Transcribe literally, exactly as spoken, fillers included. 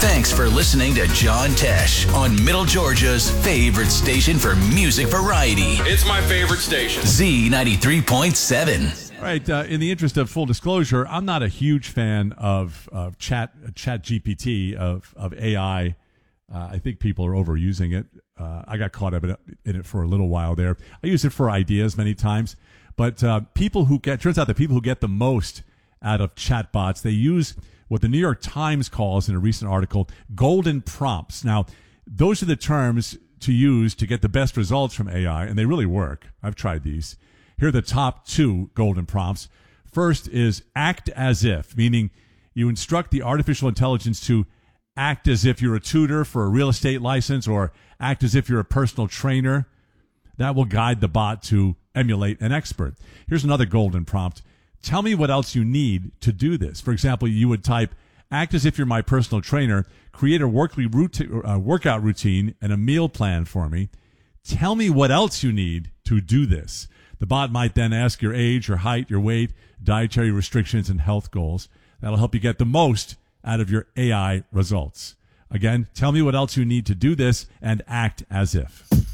Thanks for listening to John Tesh on Middle Georgia's favorite station for music variety. It's my favorite station. Z ninety-three point seven. All right, uh, in the interest of full disclosure, I'm not a huge fan of, of chat uh, chat G P T, of, of A I. Uh, I think people are overusing it. Uh, I got caught up in it, in it for a little while there. I use it for ideas many times. But uh, people who get, turns out the people who get the most out of chatbots, they use what the New York Times calls in a recent article, golden prompts. Now, those are the terms to use to get the best results from A I, and they really work. I've tried these. Here are the top two golden prompts. First is act as if, meaning you instruct the artificial intelligence to act as if you're a tutor for a real estate license or act as if you're a personal trainer. That will guide the bot to emulate an expert. Here's another golden prompt. Tell me what else you need to do this. For example, you would type, act as if you're my personal trainer, create a workly routine, uh, workout routine and a meal plan for me. Tell me what else you need to do this. The bot might then ask your age, your height, your weight, dietary restrictions, and health goals. That'll help you get the most out of your A I results. Again, tell me what else you need to do this and act as if.